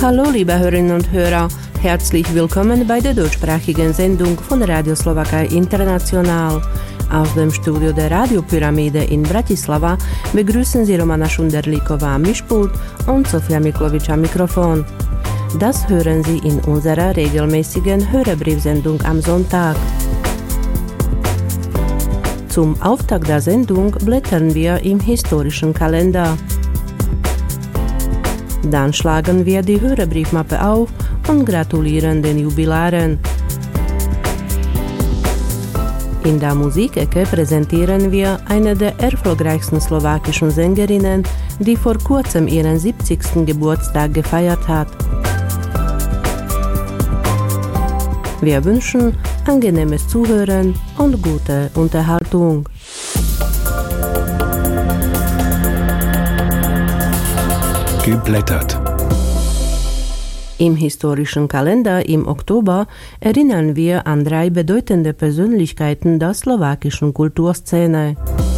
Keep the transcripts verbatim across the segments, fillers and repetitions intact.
Hallo liebe Hörerinnen und Hörer, herzlich willkommen bei der deutschsprachigen Sendung von Radio Slowakei International. Aus dem Studio der Radiopyramide in Bratislava begrüßen Sie Romana Šunderlíková am Mischpult und Sofia Miklovič am Mikrofon. Das hören Sie in unserer regelmäßigen Hörerbriefsendung am Sonntag. Zum Auftakt der Sendung blättern wir im historischen Kalender. Dann schlagen wir die Hörerbriefmappe auf und gratulieren den Jubilaren. In der Musikecke präsentieren wir eine der erfolgreichsten slowakischen Sängerinnen, die vor kurzem ihren siebzigsten Geburtstag gefeiert hat. Wir wünschen angenehmes Zuhören und gute Unterhaltung. Geblättert. Im historischen Kalender im Oktober erinnern wir an drei bedeutende Persönlichkeiten der slowakischen Kulturszene.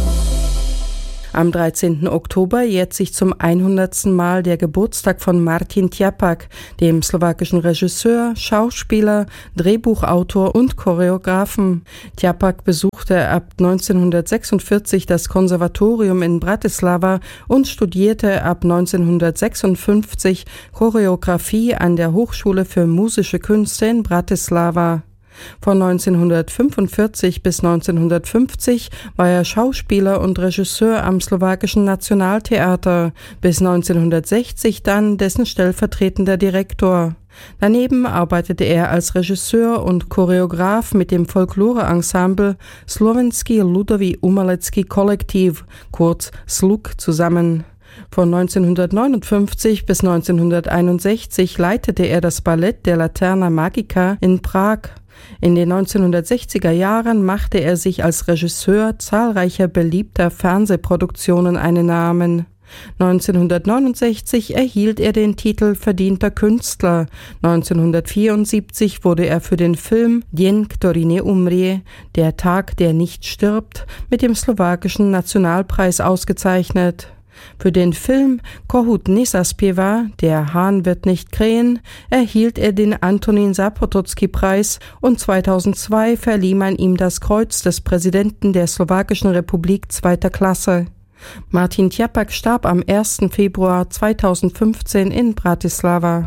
Am dreizehnten Oktober jährt sich zum hundertsten Mal der Geburtstag von Martin Tjapak, dem slowakischen Regisseur, Schauspieler, Drehbuchautor und Choreografen. Tjapak besuchte ab neunzehnhundertsechsundvierzig das Konservatorium in Bratislava und studierte ab neunzehnhundertsechsundfünfzig Choreografie an der Hochschule für musische Künste in Bratislava. Von neunzehnhundertfünfundvierzig bis neunzehnhundertfünfzig war er Schauspieler und Regisseur am slowakischen Nationaltheater, bis neunzehnhundertsechzig dann dessen stellvertretender Direktor. Daneben arbeitete er als Regisseur und Choreograf mit dem Folklore-Ensemble Slovenský ľudový umelecký kolektiv, kurz S L U K, zusammen. Von neunzehnhundertneunundfünfzig bis neunzehnhunderteinundsechzig leitete er das Ballett der Laterna Magica in Prag. In den neunzehnhundertsechziger Jahren machte er sich als Regisseur zahlreicher beliebter Fernsehproduktionen einen Namen. neunzehnhundertneunundsechzig erhielt er den Titel Verdienter Künstler. neunzehnhundertvierundsiebzig wurde er für den Film Deň, ktorý neumrie, der Tag, der nicht stirbt, mit dem slowakischen Nationalpreis ausgezeichnet. Für den Film Kohút nezaspieva, der Hahn wird nicht krähen, erhielt er den Antonín Zápotocký-Preis und zweitausendzwei verlieh man ihm das Kreuz des Präsidenten der Slowakischen Republik zweiter Klasse. Martin Tjapak starb am ersten Februar zweitausendfünfzehn in Bratislava.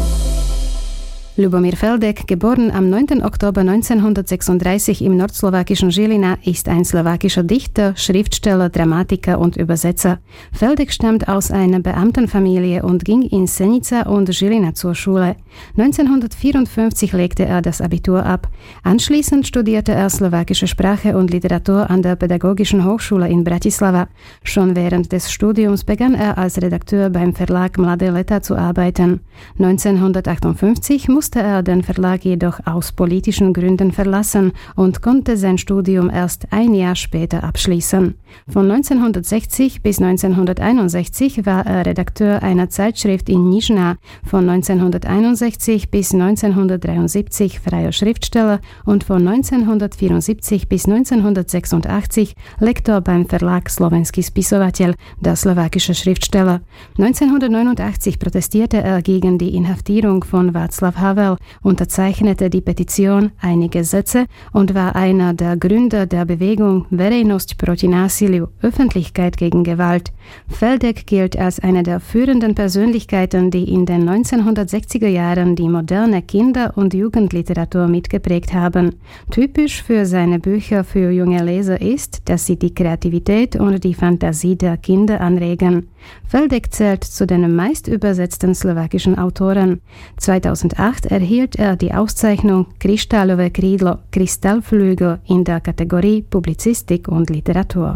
Ľubomír Feldek, geboren am neunten Oktober neunzehnhundertsechsunddreißig im nordslowakischen Žilina, ist ein slowakischer Dichter, Schriftsteller, Dramatiker und Übersetzer. Feldek stammt aus einer Beamtenfamilie und ging in Senica und Žilina zur Schule. neunzehnhundertvierundfünfzig legte er das Abitur ab. Anschließend studierte er slowakische Sprache und Literatur an der Pädagogischen Hochschule in Bratislava. Schon während des Studiums begann er als Redakteur beim Verlag Mladé Leta zu arbeiten. neunzehnhundertachtundfünfzig musste er den Verlag jedoch aus politischen Gründen verlassen und konnte sein Studium erst ein Jahr später abschließen. Von neunzehnhundertsechzig bis neunzehnhunderteinundsechzig war er Redakteur einer Zeitschrift in Nižná, von neunzehnhunderteinundsechzig bis neunzehnhundertdreiundsiebzig freier Schriftsteller und von neunzehnhundertvierundsiebzig bis neunzehnhundertsechsundachtzig Lektor beim Verlag Slovenský spisovateľ, der slowakische Schriftsteller. neunzehnhundertneunundachtzig protestierte er gegen die Inhaftierung von Václav Havel, unterzeichnete die Petition Einige Sätze und war einer der Gründer der Bewegung Verejnosť proti násiliu, Öffentlichkeit gegen Gewalt. Feldek gilt als eine der führenden Persönlichkeiten, die in den neunzehnhundertsechziger Jahren die moderne Kinder- und Jugendliteratur mitgeprägt haben. Typisch für seine Bücher für junge Leser ist, dass sie die Kreativität und die Fantasie der Kinder anregen. Feldek zählt zu den meist übersetzten slowakischen Autoren. zweitausendacht erhielt er die Auszeichnung Kryštálové krídlo, Kristallflügel in der Kategorie Publizistik und Literatur.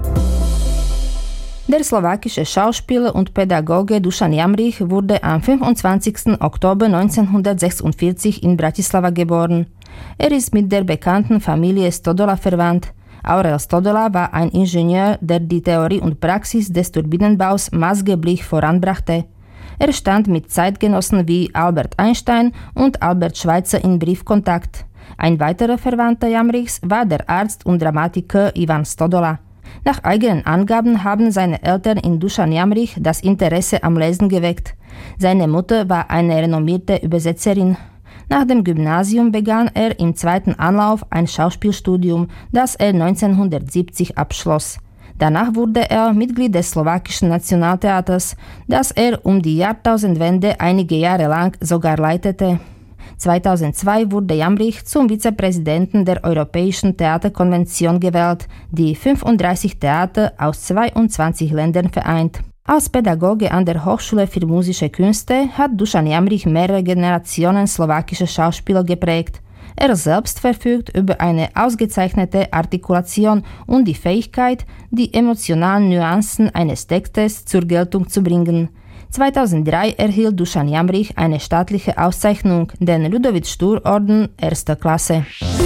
Der slowakische Schauspieler und Pädagoge Dušan Jamrich wurde am fünfundzwanzigsten Oktober neunzehnhundertsechsundvierzig in Bratislava geboren. Er ist mit der bekannten Familie Stodola verwandt. Aurel Stodola war ein Ingenieur, der die Theorie und Praxis des Turbinenbaus maßgeblich voranbrachte. Er stand mit Zeitgenossen wie Albert Einstein und Albert Schweitzer in Briefkontakt. Ein weiterer Verwandter Jamrichs war der Arzt und Dramatiker Ivan Stodola. Nach eigenen Angaben haben seine Eltern in Dusan Jamrich das Interesse am Lesen geweckt. Seine Mutter war eine renommierte Übersetzerin. Nach dem Gymnasium begann er im zweiten Anlauf ein Schauspielstudium, das er neunzehnhundertsiebzig abschloss. Danach wurde er Mitglied des slowakischen Nationaltheaters, das er um die Jahrtausendwende einige Jahre lang sogar leitete. zweitausendzwei wurde Jamrich zum Vizepräsidenten der Europäischen Theaterkonvention gewählt, die fünfunddreißig Theater aus zweiundzwanzig Ländern vereint. Als Pädagoge an der Hochschule für musische Künste hat Dusan Jamrich mehrere Generationen slowakischer Schauspieler geprägt. Er selbst verfügt über eine ausgezeichnete Artikulation und die Fähigkeit, die emotionalen Nuancen eines Textes zur Geltung zu bringen. zweitausenddrei erhielt Dusan Jamrich eine staatliche Auszeichnung, den Ludovic-Stur-Orden erster Klasse.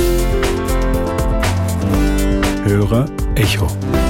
Hörer Echo.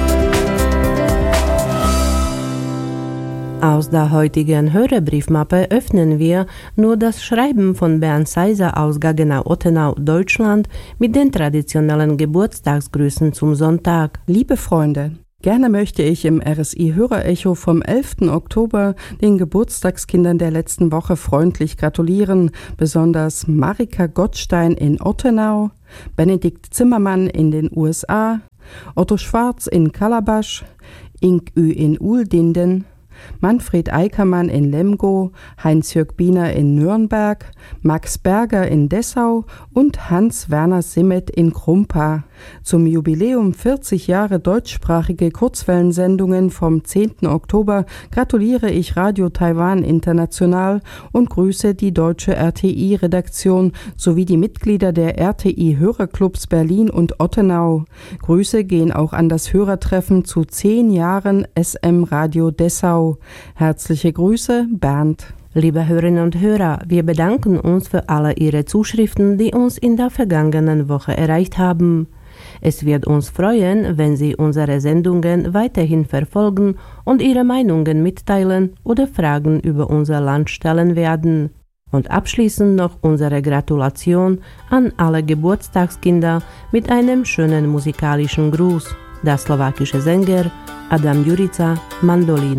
Aus der heutigen Hörerbriefmappe öffnen wir nur das Schreiben von Bernd Seiser aus Gaggenau-Ottenau, Deutschland, mit den traditionellen Geburtstagsgrüßen zum Sonntag. Liebe Freunde, gerne möchte ich im R S I-Hörerecho vom elften Oktober den Geburtstagskindern der letzten Woche freundlich gratulieren, besonders Marika Gottstein in Ottenau, Benedikt Zimmermann in den U S A, Otto Schwarz in Kalabash, Ink Ü in Uhldinden, Manfred Eickermann in Lemgo, Heinz-Jörg Biener in Nürnberg, Max Berger in Dessau und Hans-Werner Simmet in Krumpa. Zum Jubiläum vierzig Jahre deutschsprachige Kurzwellensendungen vom zehnten Oktober gratuliere ich Radio Taiwan International und grüße die deutsche R T I-Redaktion sowie die Mitglieder der R T I-Hörerclubs Berlin und Ottenau. Grüße gehen auch an das Hörertreffen zu zehn Jahren S M Radio Dessau. Herzliche Grüße, Bernd. Liebe Hörerinnen und Hörer, wir bedanken uns für alle Ihre Zuschriften, die uns in der vergangenen Woche erreicht haben. Es wird uns freuen, wenn Sie unsere Sendungen weiterhin verfolgen und Ihre Meinungen mitteilen oder Fragen über unser Land stellen werden. Und abschließend noch unsere Gratulation an alle Geburtstagskinder mit einem schönen musikalischen Gruß. Der slowakische Sänger Adam Jurica, Mandolin.